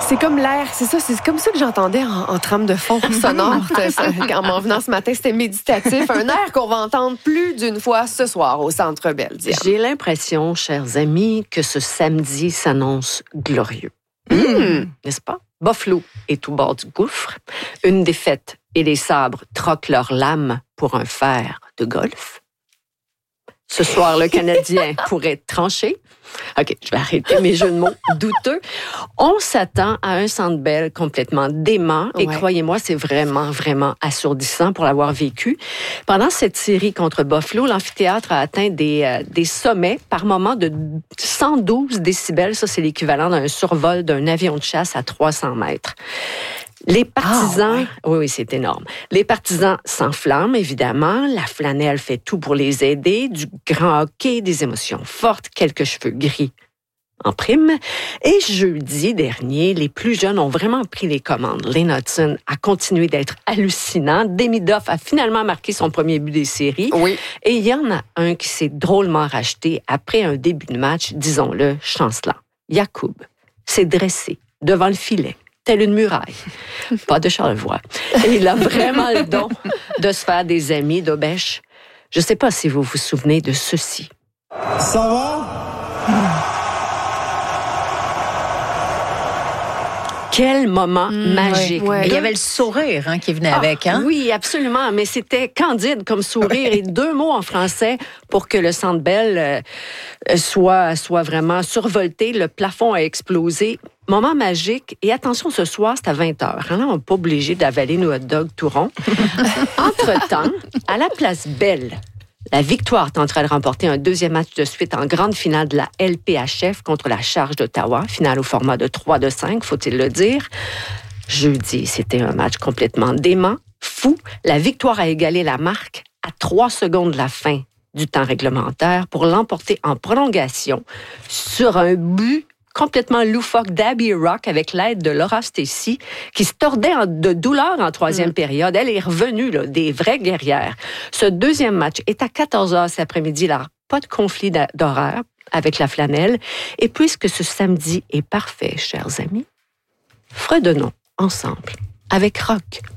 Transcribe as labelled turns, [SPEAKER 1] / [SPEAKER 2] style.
[SPEAKER 1] C'est comme l'air, c'est ça, c'est comme ça que j'entendais en trame de fond sonore. En m'en venant ce matin, c'était méditatif. Un air qu'on va entendre plus d'une fois ce soir au Centre Bell. Diane.
[SPEAKER 2] J'ai l'impression, chers amis, que ce samedi s'annonce glorieux. N'est-ce pas? Buffalo est au bord du gouffre. Une défaite et les Sabres troquent leurs lames pour un fer de golf. Ce soir, le Canadien pourrait trancher. OK, je vais arrêter mes jeux de mots douteux. On s'attend à un Centre Bell complètement dément. Et croyez-moi, c'est vraiment, vraiment assourdissant pour l'avoir vécu. Pendant cette série contre Buffalo, l'amphithéâtre a atteint des sommets par moment de 112 décibels. Ça, c'est l'équivalent d'un survol d'un avion de chasse à 300 mètres. Les partisans, oui, c'est énorme. Les partisans s'enflamment, évidemment. La flanelle fait tout pour les aider. Du grand hockey, des émotions fortes, quelques cheveux gris en prime. Et jeudi dernier, les plus jeunes ont vraiment pris les commandes. Lane Hutson a continué d'être hallucinant. Demidov a finalement marqué son premier but des séries.
[SPEAKER 1] Oui.
[SPEAKER 2] Et il y en a un qui s'est drôlement racheté après un début de match, disons-le, chancelant. Jakub s'est dressé devant le filet, telle une muraille. Pas de Charlevoix. Et il a vraiment le don de se faire des amis d'Obèche. Je ne sais pas si vous vous souvenez de ceci.
[SPEAKER 3] Ça va?
[SPEAKER 2] Quel moment magique.
[SPEAKER 4] Ouais. Il y avait le sourire qui venait avec. Hein?
[SPEAKER 2] Oui, absolument. Mais c'était candide comme sourire et 2 mots en français pour que le Centre Bell soit vraiment survolté. Le plafond a explosé. Moment magique. Et attention, ce soir, c'est à 20h. On n'est pas obligé d'avaler nos hot dogs tout ronds. Entre-temps, à la place Bell, la Victoire tenterait de remporter un 2e match de suite en grande finale de la LPHF contre la Charge d'Ottawa, finale au format de 3-5, faut-il le dire. Jeudi, c'était un match complètement dément, fou. La Victoire a égalé la marque à 3 secondes de la fin du temps réglementaire pour l'emporter en prolongation sur un but complètement loufoque d'Abby Rock avec l'aide de Laura Stacey, qui se tordait de douleur en 3e période. Elle est revenue, là, des vraies guerrières. Ce 2e match est à 14h cet après-midi. Là, pas de conflit d'horaire avec la flanelle. Et puisque ce samedi est parfait, chers amis, fredonnons ensemble avec rock.